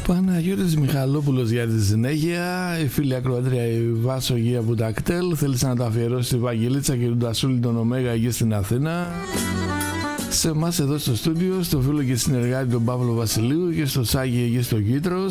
Παναγιώτης Μιχαλόπουλος για τη συνέχεια. Η φίλη ακροατρία η Βάσο Γεία από τα κτέλ θέλησε να το αφιερώσει στη Βαγγελίτσα και τον Τασούλη τον Ωμέγα εκεί στην Αθήνα. Σε εμάς εδώ στο στούντιο, στο φίλο και συνεργάτη τον Παύλο Βασιλείου και στο Σάγι εκεί στο Κίτρος.